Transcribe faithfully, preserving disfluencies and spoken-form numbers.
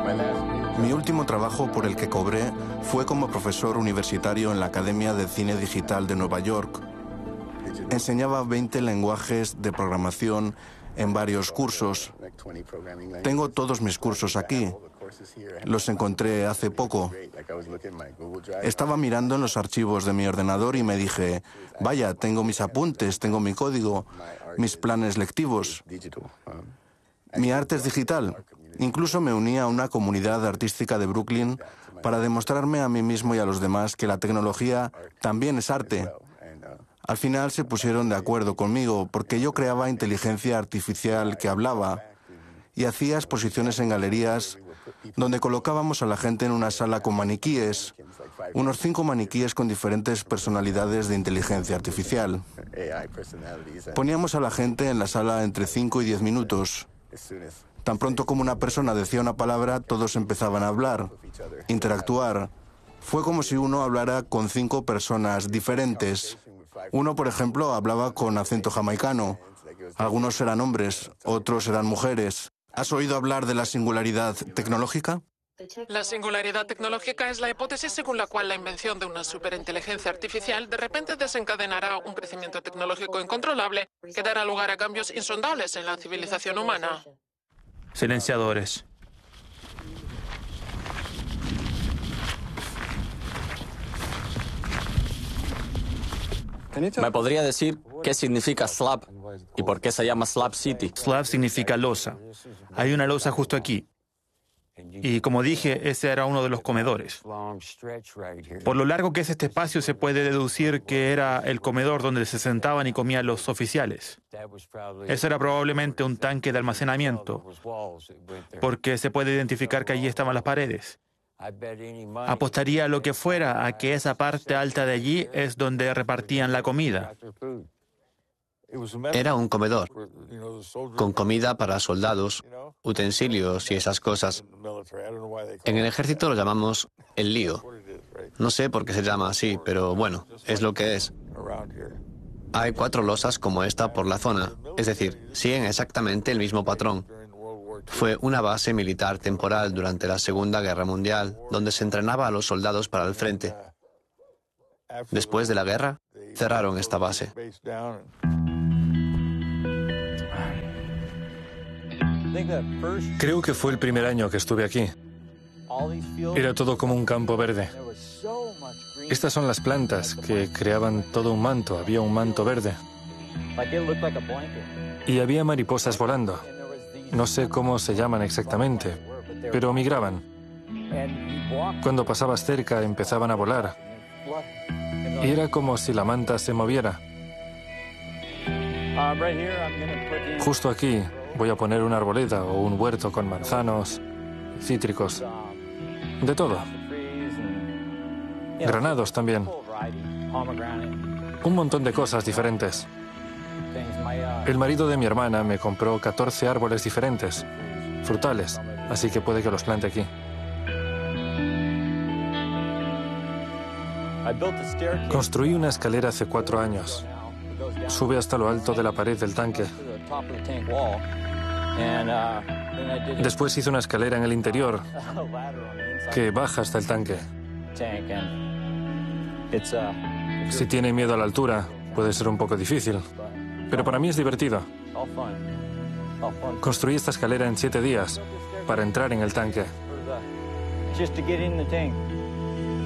Mi último trabajo por el que cobré fue como profesor universitario en la Academia de Cine Digital de Nueva York. Enseñaba veinte lenguajes de programación en varios cursos. Tengo todos mis cursos aquí. Los encontré hace poco. Estaba mirando en los archivos de mi ordenador y me dije, vaya, tengo mis apuntes, tengo mi código, mis planes lectivos. Mi arte es digital. Incluso me uní a una comunidad artística de Brooklyn para demostrarme a mí mismo y a los demás que la tecnología también es arte. Al final se pusieron de acuerdo conmigo porque yo creaba inteligencia artificial que hablaba y hacía exposiciones en galerías donde colocábamos a la gente en una sala con maniquíes, unos cinco maniquíes con diferentes personalidades de inteligencia artificial. Poníamos a la gente en la sala entre cinco y diez minutos. Tan pronto como una persona decía una palabra, todos empezaban a hablar, interactuar. Fue como si uno hablara con cinco personas diferentes. Uno, por ejemplo, hablaba con acento jamaicano. Algunos eran hombres, otros eran mujeres. ¿Has oído hablar de la singularidad tecnológica? La singularidad tecnológica es la hipótesis según la cual la invención de una superinteligencia artificial de repente desencadenará un crecimiento tecnológico incontrolable que dará lugar a cambios insondables en la civilización humana. Silenciadores. ¿Me podría decir qué significa slab y por qué se llama Slab City? Slab significa losa. Hay una losa justo aquí. Y como dije, ese era uno de los comedores. Por lo largo que es este espacio, se puede deducir que era el comedor donde se sentaban y comían los oficiales. Eso era probablemente un tanque de almacenamiento, porque se puede identificar que allí estaban las paredes. Apostaría a lo que fuera a que esa parte alta de allí es donde repartían la comida. Era un comedor, con comida para soldados, utensilios y esas cosas. En el ejército lo llamamos el lío. No sé por qué se llama así, pero bueno, es lo que es. Hay cuatro losas como esta por la zona, es decir, siguen exactamente el mismo patrón. Fue una base militar temporal durante la Segunda Guerra Mundial, donde se entrenaba a los soldados para el frente. Después de la guerra, cerraron esta base. Creo que fue el primer año que estuve aquí. Era todo como un campo verde. Estas son las plantas que creaban todo un manto, había un manto verde. Y había mariposas volando. No sé cómo se llaman exactamente, pero migraban. Cuando pasabas cerca empezaban a volar. Y era como si la manta se moviera. Justo aquí voy a poner una arboleda o un huerto con manzanos, cítricos, de todo. Granados también. Un montón de cosas diferentes. El marido de mi hermana me compró catorce árboles diferentes, frutales, así que puede que los plante aquí. Construí una escalera hace cuatro años. Sube hasta lo alto de la pared del tanque. Después hice una escalera en el interior que baja hasta el tanque. Si tiene miedo a la altura, puede ser un poco difícil, pero para mí es divertido. Construí esta escalera en siete días para entrar en el tanque.